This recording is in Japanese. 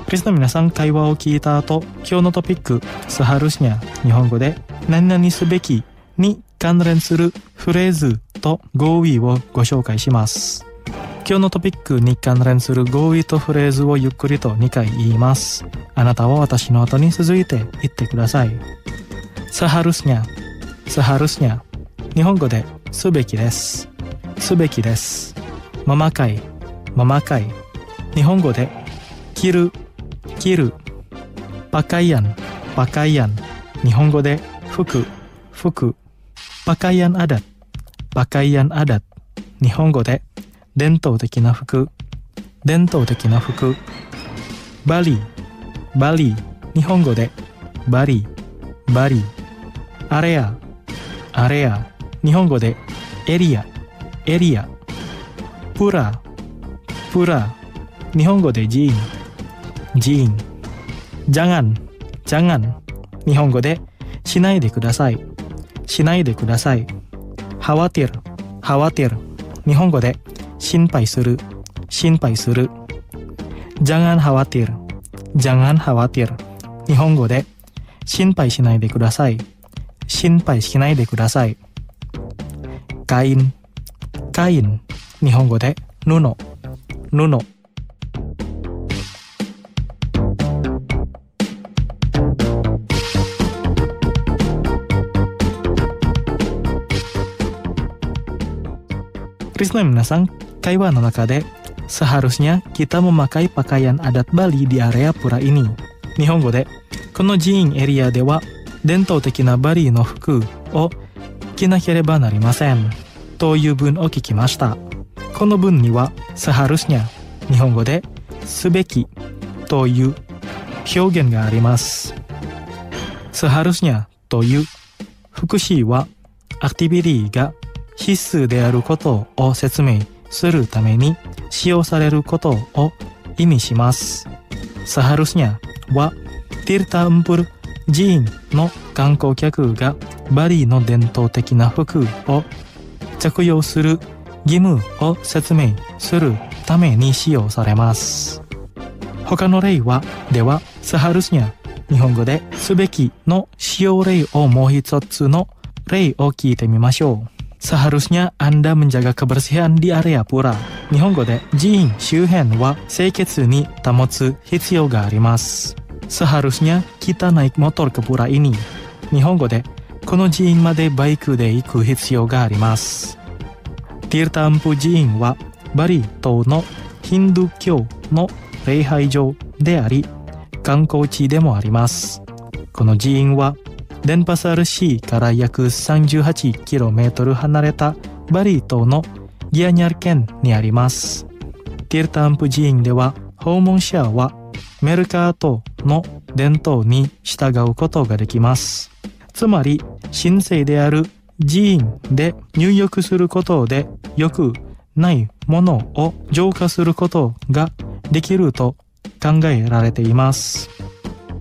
リスの皆さん、会話を聞いた後、今日のトピックスハルシニャ、日本語で何々すべきに関連するフレーズと語彙をご紹介します。今日のトピックに関連する語彙とフレーズをゆっくりと2回言います。あなたは私の後に続いて言ってください。スハルシニャ、スハルシニャ、日本語ですべきです。すべきです。ママ会、ママ会、日本語で着る、着る。パカイアン、パカイアン、日本語で服、服。パカイアンアダッ、パカイアンアダッ、日本語で伝統的な服、伝統的な服。バリー、バリー、日本語でバリー、バリー。アレア、アレア、日本語でエリア、エリア。プラ、プラ、日本語でジーン、ジーン。ジャガン、ジャガン、日本語でしないでください、しないでください。ハワティル、ハワティル、日本語で心配する、心配する。Jangan khawatir, jangan khawatir、日本語で心配しないでください、心配しないでください。カイン、カイン、日本語で布、布。Krisna minasan, kaiwa no nakade seharusnya kita memakai pakaian adat Bali di area pura ini. Nihongo de, kono jiin area de wa dentou teki na Bali no fuku o kinakereba narimasen. という文を聞きました。この文にはseharusnya、日本語ですべきという表現があります。seharusnya という副詞はアクティビティが必須であることを説明するために使用されることを意味します。seharusnya はティルタンプル寺院の観光客がバリの伝統的な服を着用する義務を説明するために使用されます。他の例ではseharusnya、日本語ですべきの使用例をもう一つの例を聞いてみましょう。seharusnya Anda menjaga kebersihan di area pura。日本語で寺院周辺は清潔に保つ必要があります。seharusnya kita naik motor ke pura ini。日本語でこの寺院までバイクで行く必要があります。ティルタンプ寺院はバリ島のヒンドゥー教の礼拝場であり観光地でもあります。この寺院はデンパサル市から約 38km 離れたバリ島のギアニャル県にあります。ティルタンプ寺院では訪問者はメルカートの伝統に従うことができます。つまり神聖である寺院で入浴することで良くないものを浄化することができると考えられています。